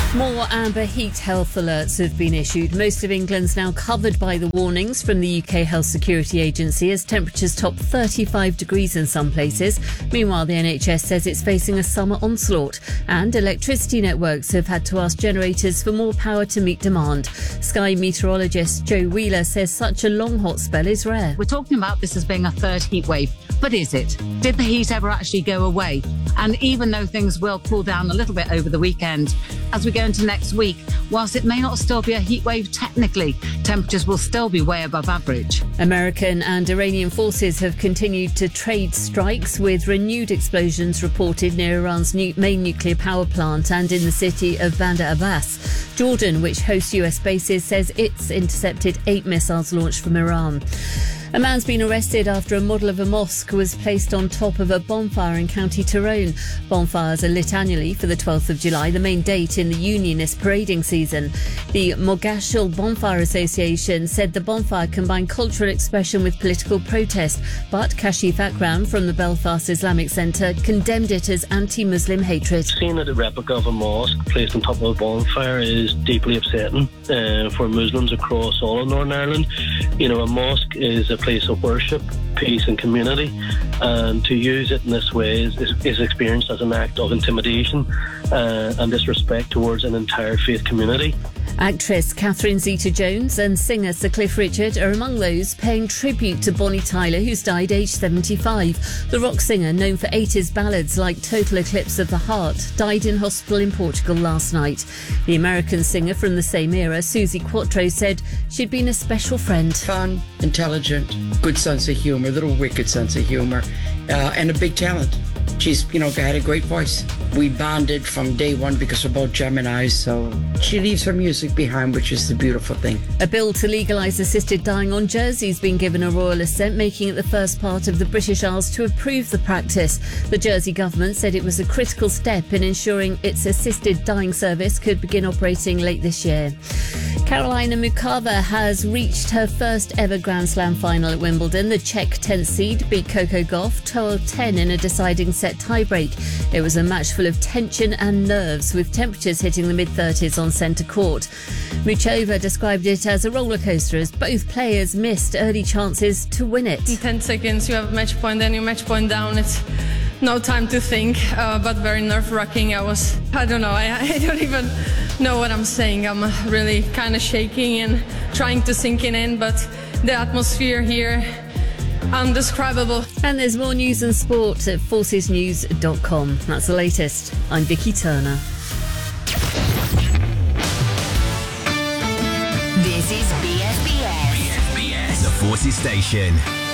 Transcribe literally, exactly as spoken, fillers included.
More amber heat health alerts have been issued. Most of England's now covered by the warnings from the U K Health Security Agency as temperatures top thirty-five degrees in some places. Meanwhile, the N H S says it's facing a summer onslaught, and electricity networks have had to ask generators for more power to meet demand. Sky meteorologist Joe Wheeler says such a long hot spell is rare. We're talking about this as being a third heat wave, but is it? Did the heat ever actually go away? And even though things will cool down a little bit over the weekend, as we go into next week, whilst it may not still be a heat wave technically, temperatures will still be way above average. American and Iranian forces have continued to trade strikes, with renewed explosions reported near Iran's new main nuclear power plant and in the city of Bandar Abbas. Jordan, which hosts U S bases, says it's intercepted eight missiles launched from Iran. A man's been arrested after a model of a mosque was placed on top of a bonfire in County Tyrone. Bonfires are lit annually for the twelfth of July, the main date in the Unionist parading season. The Mogashal Bonfire Association said the bonfire combined cultural expression with political protest, but Kashif Akram from the Belfast Islamic Centre condemned it as anti-Muslim hatred. Seeing a replica of a mosque placed on top of a bonfire is deeply upsetting uh, for Muslims across all of Northern Ireland. You know, a mosque is a place of worship, peace and community, and to use it in this way is, is, is experienced as an act of intimidation uh, and disrespect towards an entire faith community. Actress Catherine Zeta-Jones and singer Sir Cliff Richard are among those paying tribute to Bonnie Tyler, who's died aged seventy-five. The rock singer, known for eighties ballads like Total Eclipse of the Heart, died in hospital in Portugal last night. The American singer from the same era, Suzi Quatro, said she'd been a special friend. Fun, intelligent, good sense of humour, a little wicked sense of humour, uh, and a big talent. She's, you know, had a great voice. We bonded from day one because we're both Geminis, so she leaves her music behind, which is the beautiful thing. A bill to legalise assisted dying on Jersey's been given a royal assent, making it the first part of the British Isles to approve the practice. The Jersey government said it was a critical step in ensuring its assisted dying service could begin operating late this year. Karolina Muchova has reached her first ever Grand Slam final at Wimbledon. The Czech tenth seed beat Coco Gauff twelve ten in a deciding set tiebreak. It was a match full of tension and nerves, with temperatures hitting the mid-thirties on centre court. Muchova described it as a roller coaster as both players missed early chances to win it. In ten seconds you have a match point, then you match point down. It's no time to think, uh, but very nerve-wracking. I was, I don't know, I, I don't even know what I'm saying. I'm really kind of shaking and trying to sink it in, but the atmosphere here, undescribable. And there's more news and sport at forces news dot com. That's the latest. I'm Vicky Turner. This is B S B S. B S B S, the Forces Station.